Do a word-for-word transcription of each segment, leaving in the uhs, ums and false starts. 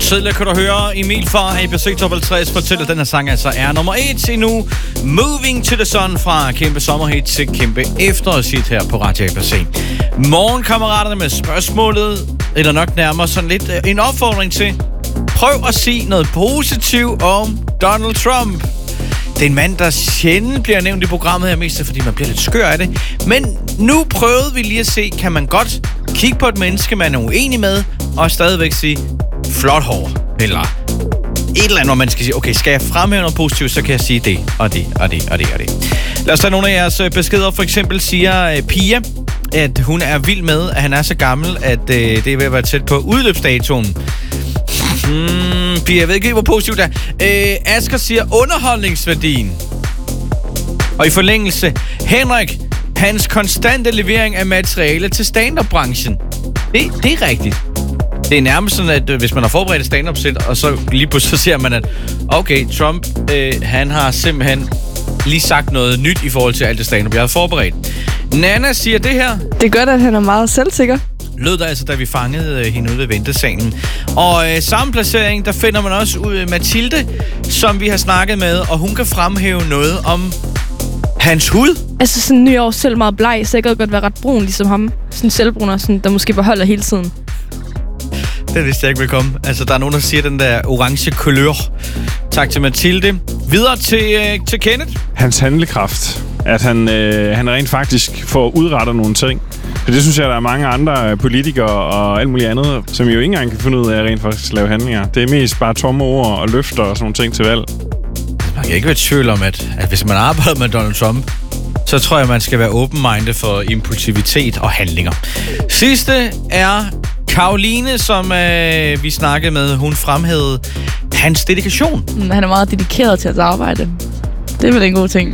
Tidligere kan du høre Emil fra A B C Top halvtreds fortælle, at den her sang altså er nummer et endnu. Moving to the Sun fra kæmpe sommerhit til kæmpe efterårshit her på Radio A B C. Morgenkammeraterne med spørgsmålet, eller nok nærmere sådan lidt en opfordring til, prøv at sige noget positivt om Donald Trump. Det er en mand, der sjældent bliver nævnt i programmet her, mest fordi man bliver lidt skør af det. Men nu prøvede vi lige at se, kan man godt kigge på et menneske, man er uenig med, og stadigvæk sige, flot hår, eller et eller andet, hvor man skal sige, okay, skal jeg fremhæve noget positivt, så kan jeg sige det, og det, og det, og det, og det. Lad os tage nogle af jeres beskeder. For eksempel siger uh, Pia, at hun er vild med, at han er så gammel, at uh, det er ved at være tæt på udløbsdatoen. Hmm, Pia, jeg ved ikke, hvor positivt det er. Uh, Asger siger underholdningsværdien. Og i forlængelse, Henrik, hans konstante levering af materiale til stand-up-branchen. Det, det er rigtigt. Det er nærmest sådan, at hvis man har forberedt et stand-up-sæt, og så lige pludselig så ser man, at okay, Trump, øh, han har simpelthen lige sagt noget nyt i forhold til alt det stand-up, jeg har forberedt. Nana siger det her. Det er godt, at han er meget selvsikker. Lød der altså, da vi fangede øh, hende ude ved ventesalen. Og øh, samme placering, der finder man også ud af Mathilde, som vi har snakket med, og hun kan fremhæve noget om hans hud. Altså sådan New York selv meget bleg, så jeg kan godt være ret brun ligesom ham. Sådan selvbrun og sådan, der måske beholder hele tiden. Det vidste jeg ikke ville komme. Altså, der er nogen, der siger den der orange couleur. Tak til Mathilde. Videre til, øh, til Kenneth. Hans handlekraft. At han, øh, han rent faktisk får udrettet nogle ting. For det synes jeg, der er mange andre politikere og alt muligt andet, som jo ikke engang kan finde ud af at rent faktisk lave handlinger. Det er mest bare tomme ord og løfter og sådan nogle ting til valg. Man kan ikke være i tvivl om, at, at hvis man arbejder med Donald Trump, så tror jeg, man skal være open-minded for impulsivitet og handlinger. Sidste er Karoline, som øh, vi snakkede med. Hun fremhævede hans dedikation. Mm, han er meget dedikeret til at arbejde. Det er vel en god ting.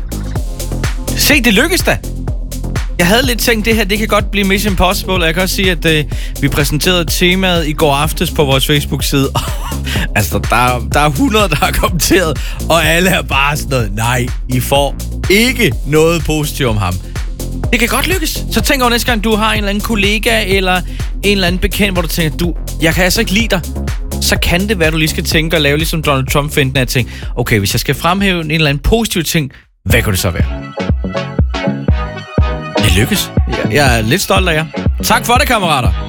Se, det lykkedes da. Jeg havde lidt tænkt, det her det kan godt blive Mission Impossible. Jeg kan også sige, at øh, vi præsenterede temaet i går aftes på vores Facebook-side. Altså, der, der er hundrede, der har kommenteret, og alle er bare sådan noget, nej, I får ikke noget positivt om ham. Det kan godt lykkes. Så tænk over næste gang, du har en eller anden kollega eller en eller anden bekendt, hvor du tænker, du, jeg kan altså ikke lide dig. Så kan det være, du lige skal tænke og lave ligesom Donald Trump-finden af ting. Okay, hvis jeg skal fremhæve en eller anden positiv ting, hvad kan det så være? Det lykkes. Jeg er lidt stolt af jer. Tak for det, kammerater.